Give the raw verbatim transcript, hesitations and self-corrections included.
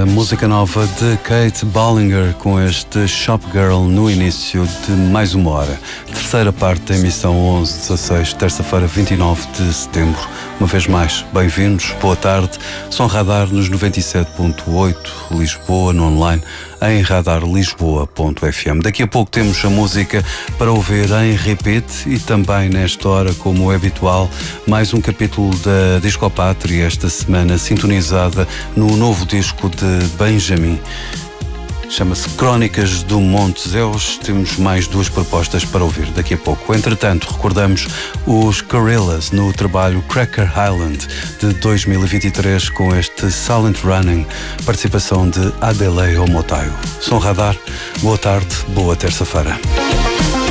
a música nova de Kate Bollinger com este Shop Girl no início de mais uma hora. Terceira parte da emissão onze dezasseis, terça-feira, vinte e nove de setembro. Uma vez mais, bem-vindos, boa tarde. Som Radar nos noventa e sete ponto oito, Lisboa, no online, em radar lisboa ponto f m. Daqui a pouco temos a música para ouvir em repeat e também nesta hora, como é habitual, mais um capítulo da Discopátria, esta semana sintonizada no novo disco de Benjamin. Chama-se Crónicas do Monte Zeus. Temos mais duas propostas para ouvir daqui a pouco. Entretanto, recordamos os Gorillaz no trabalho Cracker Island de dois mil e vinte e três com este Silent Running, participação de Adele Omotayo. Som Radar, boa tarde, boa terça-feira.